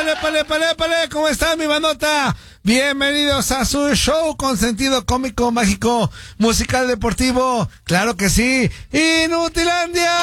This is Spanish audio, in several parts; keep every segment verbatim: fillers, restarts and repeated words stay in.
épale, épale, épale, épale, ¿cómo está mi bandota? Bienvenidos a su show con sentido cómico, mágico, musical, deportivo, claro que sí, Inutilandia.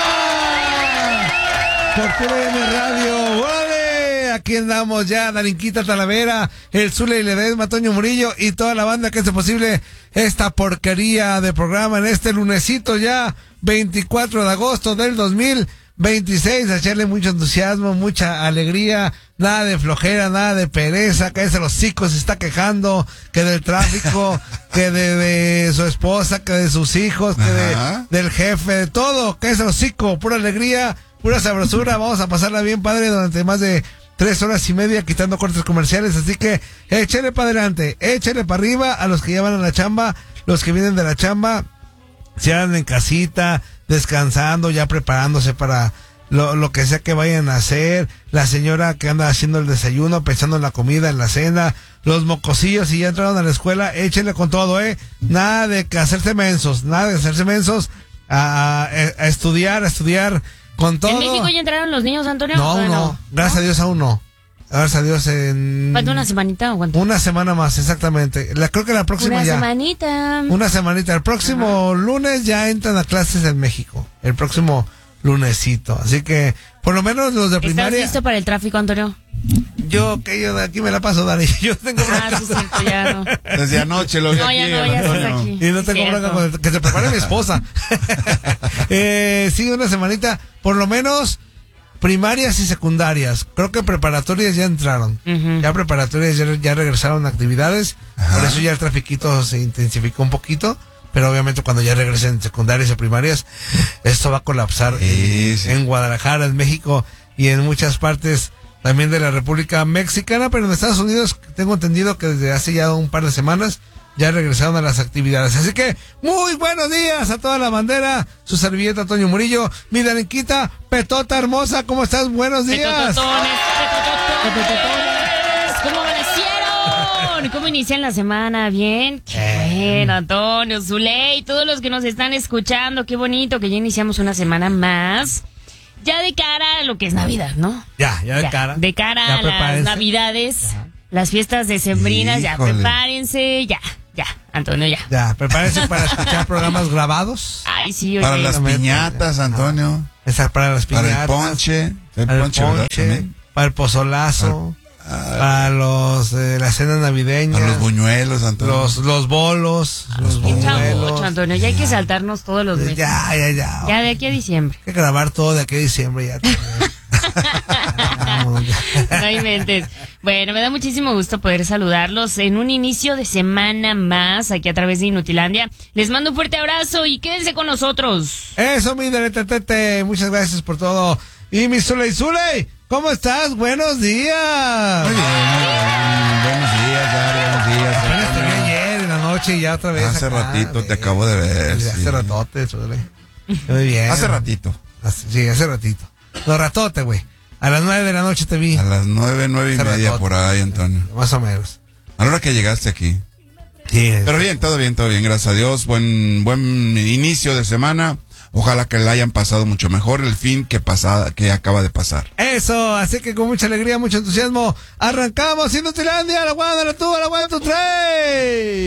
Por T V N Radio, ¡órale! Aquí andamos ya, Darinquita Talavera, el Zule y Ledesma, Toño Murillo y toda la banda que hace posible esta porquería de programa en este lunesito ya, veinticuatro de agosto del dos mil veintiséis, a echarle mucho entusiasmo, mucha alegría, nada de flojera, nada de pereza, que ese los hocicos se está quejando, que del tráfico, que de, de su esposa, que de sus hijos, que de, del jefe, de todo, que ese hocico, pura alegría, pura sabrosura, vamos a pasarla bien padre durante más de tres horas y media quitando cortes comerciales, así que échale para adelante, échale para arriba a los que ya van a la chamba, los que vienen de la chamba, se andan en casita, descansando, ya preparándose para lo, lo que sea que vayan a hacer, la señora que anda haciendo el desayuno, pensando en la comida, en la cena, los mocosillos, si ya entraron a la escuela, échenle con todo, eh, nada de que hacerse mensos, nada de hacerse mensos, a, a, a estudiar, a estudiar con todo. ¿En México ya entraron los niños, Antonio? No, aún no, no, gracias ¿no? a Dios aún no. Gracias a Dios en... ¿Falta una semanita o cuánto? Una semana más, exactamente. La, creo que la próxima una ya. Una semanita. Una semanita. El próximo Ajá. lunes ya entran a clases en México. El próximo lunesito. Así que, por lo menos los de primaria... ¿Estás listo para el tráfico, Antonio? Yo, que yo de aquí me la paso, Dari. Yo tengo... Ah, sí, cierto, ya no. Desde anoche lo vi no, aquí. Ya no, ya estás aquí. Y no tengo bronca con el, que se prepare mi esposa. eh, sí, una semanita. Por lo menos... primarias y secundarias, creo que preparatorias ya entraron, uh-huh. ya preparatorias ya, ya regresaron a actividades, Ajá. por eso ya el trafiquito se intensificó un poquito, pero obviamente cuando ya regresen secundarias y primarias, esto va a colapsar sí, en, sí. en Guadalajara, en México y en muchas partes también de la República Mexicana, pero en Estados Unidos tengo entendido que desde hace ya un par de semanas ya regresaron a las actividades. Así que, muy buenos días a toda la bandera. Su servilleta Toño Murillo, mi Darinquita, Petota hermosa, ¿cómo estás? Buenos días. Petototones, petototones. ¿Cómo amanecieron? ¿Cómo inician la semana? ¿Bien? Qué eh. bueno, Antonio, Zuley, todos los que nos están escuchando. Qué bonito que ya iniciamos una semana más. Ya de cara a lo que es Navidad, ¿no? Ya, ya de ya, cara. De cara a las Navidades, ya. Las fiestas decembrinas, ya prepárense, ya. Ya, Antonio, ya. Ya, prepárense para escuchar programas grabados. Ay, sí, oye. Para las piñatas, Antonio. Esa para las piñatas. Para el ponche. El para ponche, el ponche para el pozolazo. Para, ah, para los eh, la cena navideña. Para los buñuelos, Antonio. Los, los bolos. A los buñuelos. Mucho, Antonio, ya hay que saltarnos todos los meses. Ya, ya, ya. Ya de aquí a diciembre. Hay que grabar todo de aquí a diciembre ya. No inventes. Bueno, me da muchísimo gusto poder saludarlos en un inicio de semana más aquí a través de Inutilandia. Les mando un fuerte abrazo y quédense con nosotros. Eso, mi deretetete, muchas gracias por todo. Y mi Zuley, Zuley, ¿cómo estás? Buenos días. Muy bien, muy bien. Buenos días, Dari, buenos días. Apenas te vi ayer en la noche y ya otra vez. Hace acá, ratito de, te acabo de ver. Hace sí. ratote, Zuley. Muy bien. Hace ratito. Sí, hace ratito. No, ratote, güey. A las nueve de la noche te vi. A las nueve, nueve y media por ahí, Antonio. Más o menos. A la hora que llegaste aquí. Sí. Pero bien, todo bien, todo bien, gracias a Dios. Buen, buen inicio de semana. Ojalá que la hayan pasado mucho mejor el fin que pasada, que acaba de pasar. Eso, así que con mucha alegría, mucho entusiasmo, arrancamos Inutilandia, la guada, la tuba, la guada, tu tres.